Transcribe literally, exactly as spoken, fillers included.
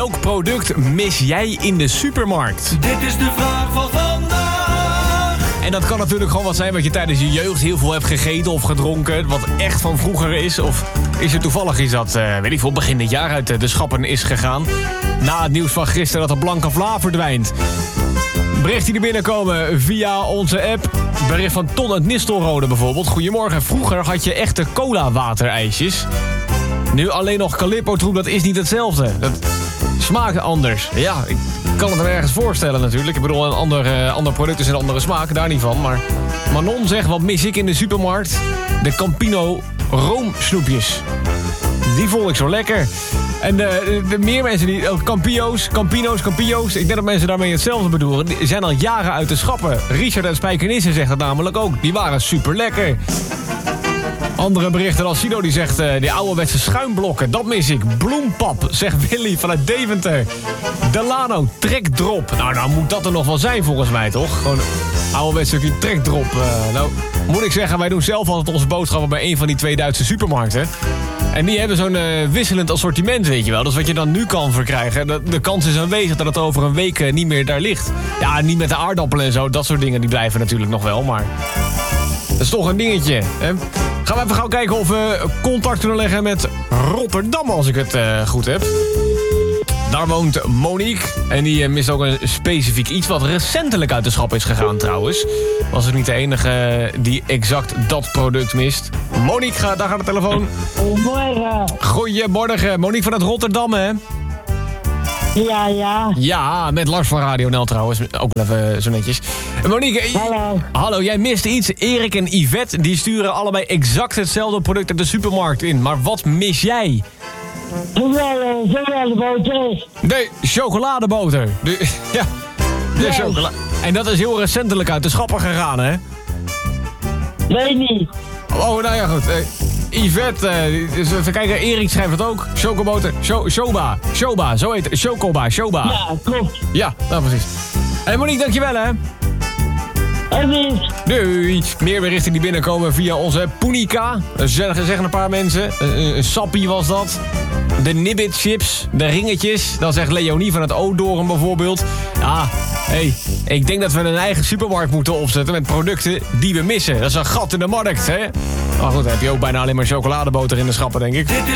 Welk product mis jij in de supermarkt? Dit is de vraag van vandaag. En dat kan natuurlijk gewoon wat zijn wat je tijdens je jeugd heel veel hebt gegeten of gedronken. Wat echt van vroeger is. Of is er toevallig iets dat, uh, weet ik veel, begin dit jaar uit de schappen is gegaan. Na het nieuws van gisteren dat de blanke vla verdwijnt. Berichten die binnenkomen via onze app. Bericht van Ton uit Nistelrode bijvoorbeeld. Goedemorgen, vroeger had je echte cola-waterijsjes. Nu alleen nog Calippo-troep, dat is niet hetzelfde. Dat smaakt anders. Ja, ik kan het me ergens voorstellen natuurlijk. Ik bedoel, een ander, uh, ander product is een andere smaak, daar niet van. Maar Manon zegt, wat mis ik in de supermarkt? De Campino roomsnoepjes. Die vond ik zo lekker. En de, de, de meer mensen die... Oh, Campio's, Campino's, Campio's. Ik denk dat mensen daarmee hetzelfde bedoelen. Die zijn al jaren uit de schappen. Richard uit Spijkenisse zegt dat namelijk ook. Die waren super lekker. Andere berichten als Sido die zegt... Uh, die ouderwetse schuimblokken, dat mis ik. Bloempap, zegt Willy vanuit Deventer. Delano, trekdrop. Nou, nou moet dat er nog wel zijn volgens mij, toch? Gewoon ouderwetse stukje trekdrop. Uh, nou, moet ik zeggen, wij doen zelf altijd onze boodschappen... bij een van die twee Duitse supermarkten. En die hebben zo'n uh, wisselend assortiment, weet je wel. Dus wat je dan nu kan verkrijgen... De, de kans is aanwezig dat het over een week uh, niet meer daar ligt. Ja, niet met de aardappelen en zo. Dat soort dingen, die blijven natuurlijk nog wel, maar... Dat is toch een dingetje, hè? Gaan we even gauw kijken of we contact kunnen leggen met Rotterdam, als ik het uh, goed heb. Daar woont Monique. En die uh, mist ook een specifiek iets wat recentelijk uit de schap is gegaan trouwens. Was het niet de enige die exact dat product mist. Monique, ga, daar gaat de telefoon. Goedemorgen. Goedemorgen. Monique vanuit Rotterdam, hè? Ja, ja. Ja, met Lars van Radio N L trouwens. Ook even zo netjes. Monique. Hallo. Hallo, jij mist iets. Erik en Yvette die sturen allebei exact hetzelfde product uit de supermarkt in. Maar wat mis jij? Chocoladeboter. Nee, chocoladeboter. De, ja, de Yes. chocola. En dat is heel recentelijk uit de schappen gegaan, hè? Weet niet. Oh, nou ja, goed. Uh, Yvette, uh, dus even kijken. Erik schrijft het ook. Chocoboter. Sho- Shoba. Shoba, zo heet het. Chocoba. Shoba. Ja, klopt. Ja, nou precies. Hé, hey Monique, dankjewel, hè? En niet. Doei. Meer berichten die binnenkomen via onze Punica. Zeggen, zeggen een paar mensen. Een, een sappie was dat. De Nibbit chips. De ringetjes. Dan zegt Leonie van het Odoren bijvoorbeeld. Ja, hé. Hey, ik denk dat we een eigen supermarkt moeten opzetten met producten die we missen. Dat is een gat in de markt, hè? Maar goed, dan heb je ook bijna alleen maar chocoladeboter in de schappen, denk ik. Dit is